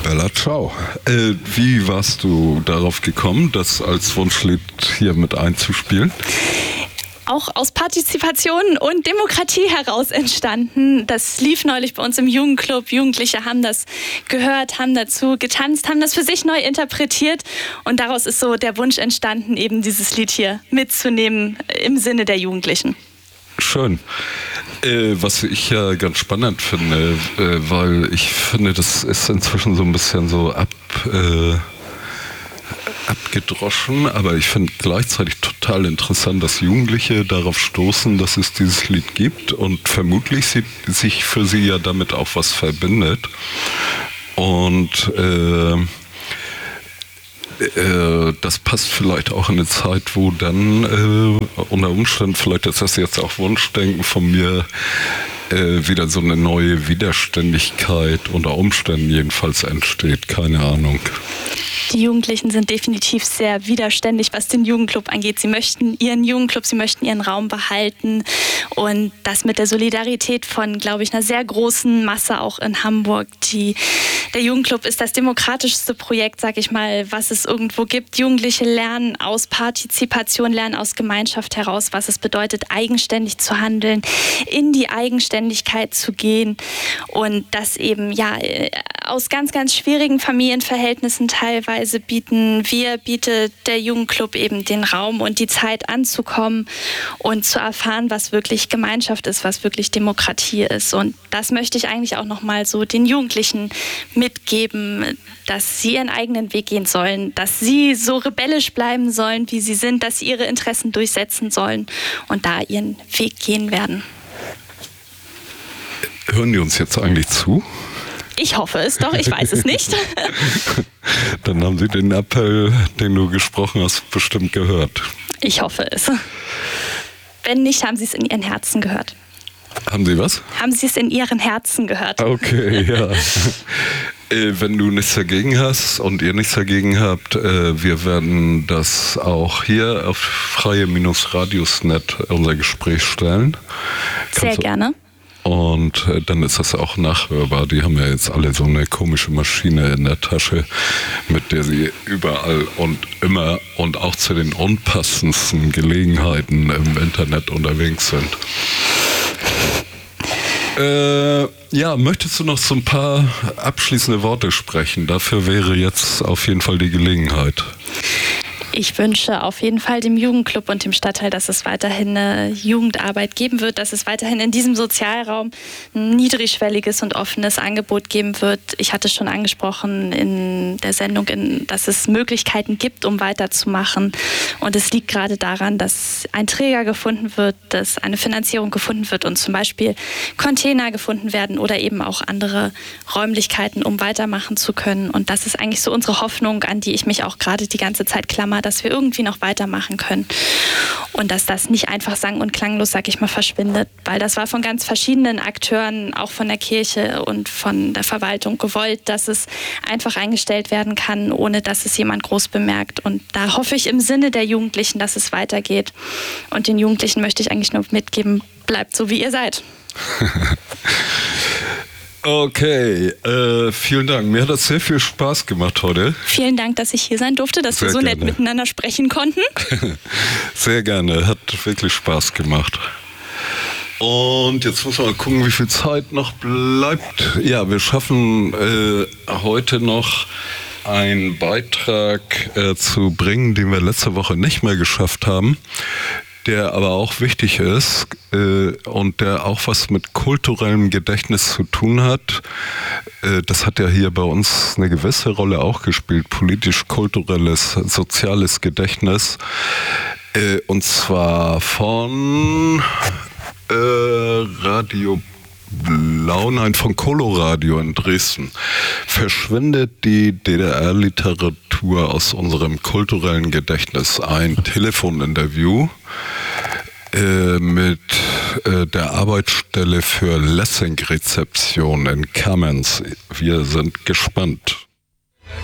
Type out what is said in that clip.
Bella, ciao. Wie warst du darauf gekommen, das als Wunschlied hier mit einzuspielen? Auch aus Partizipation und Demokratie heraus entstanden. Das lief neulich bei uns im Jugendclub. Jugendliche haben das gehört, haben dazu getanzt, haben das für sich neu interpretiert. Und daraus ist so der Wunsch entstanden, eben dieses Lied hier mitzunehmen im Sinne der Jugendlichen. Schön. Was ich ja ganz spannend finde, weil ich finde, das ist inzwischen so ein bisschen so abgedroschen, aber ich finde gleichzeitig total interessant, dass Jugendliche darauf stoßen, dass es dieses Lied gibt und vermutlich sich für sie ja damit auch was verbindet. Und das passt vielleicht auch in eine Zeit, wo dann unter Umständen, vielleicht ist das jetzt auch Wunschdenken von mir, wieder so eine neue Widerständigkeit unter Umständen jedenfalls entsteht. Keine Ahnung. Die Jugendlichen sind definitiv sehr widerständig, was den Jugendclub angeht. Sie möchten ihren Jugendclub, sie möchten ihren Raum behalten. Und das mit der Solidarität von, glaube ich, einer sehr großen Masse auch in Hamburg. Der Jugendclub ist das demokratischste Projekt, sag ich mal, was es irgendwo gibt. Jugendliche lernen aus Partizipation, lernen aus Gemeinschaft heraus, was es bedeutet, eigenständig zu handeln, in die Eigenständigkeit zu gehen. Und das eben, ja, aus ganz, ganz schwierigen Familienverhältnissen teilweise bietet der Jugendclub eben den Raum und die Zeit anzukommen und zu erfahren, was wirklich Gemeinschaft ist, was wirklich Demokratie ist. Und das möchte ich eigentlich auch nochmal so den Jugendlichen mitgeben, dass sie ihren eigenen Weg gehen sollen, dass sie so rebellisch bleiben sollen, wie sie sind, dass sie ihre Interessen durchsetzen sollen und da ihren Weg gehen werden. Hören die uns jetzt eigentlich zu? Ich hoffe es doch, ich weiß es nicht. Dann haben Sie den Appell, den du gesprochen hast, bestimmt gehört. Ich hoffe es. Wenn nicht, haben Sie es in Ihren Herzen gehört. Haben Sie was? Haben Sie es in Ihren Herzen gehört. Okay, ja. Wenn du nichts dagegen hast und ihr nichts dagegen habt, wir werden das auch hier auf freie-radius.net unser Gespräch stellen. Sehr gerne. Und dann ist das auch nachhörbar. Die haben ja jetzt alle so eine komische Maschine in der Tasche, mit der sie überall und immer und auch zu den unpassendsten Gelegenheiten im Internet unterwegs sind. Ja, möchtest du noch so ein paar abschließende Worte sprechen? Dafür wäre jetzt auf jeden Fall die Gelegenheit. Ich wünsche auf jeden Fall dem Jugendclub und dem Stadtteil, dass es weiterhin eine Jugendarbeit geben wird, dass es weiterhin in diesem Sozialraum ein niedrigschwelliges und offenes Angebot geben wird. Ich hatte schon angesprochen in der Sendung, dass es Möglichkeiten gibt, um weiterzumachen. Und es liegt gerade daran, dass ein Träger gefunden wird, dass eine Finanzierung gefunden wird und zum Beispiel Container gefunden werden oder eben auch andere Räumlichkeiten, um weitermachen zu können. Und das ist eigentlich so unsere Hoffnung, an die ich mich auch gerade die ganze Zeit klammer, dass wir irgendwie noch weitermachen können und dass das nicht einfach sang- und klanglos, sag ich mal, verschwindet, weil das war von ganz verschiedenen Akteuren, auch von der Kirche und von der Verwaltung gewollt, dass es einfach eingestellt werden kann, ohne dass es jemand groß bemerkt. Und da hoffe ich im Sinne der Jugendlichen, dass es weitergeht. Und den Jugendlichen möchte ich eigentlich nur mitgeben, bleibt so, wie ihr seid. Okay, vielen Dank. Mir hat das sehr viel Spaß gemacht heute. Vielen Dank, dass ich hier sein durfte, dass wir so nett miteinander sprechen konnten. Sehr gerne, hat wirklich Spaß gemacht. Und jetzt muss man mal gucken, wie viel Zeit noch bleibt. Ja, wir schaffen heute noch einen Beitrag zu bringen, den wir letzte Woche nicht mehr geschafft haben, der aber auch wichtig ist und der auch was mit kulturellem Gedächtnis zu tun hat. Das hat ja hier bei uns eine gewisse Rolle auch gespielt, politisch-kulturelles, soziales Gedächtnis. Und zwar von Radio Blau, nein, von Coloradio in Dresden. Verschwindet die DDR-Literatur aus unserem kulturellen Gedächtnis? Ein Telefoninterview mit der Arbeitsstelle für Lessing-Rezeption in Kamenz. Wir sind gespannt.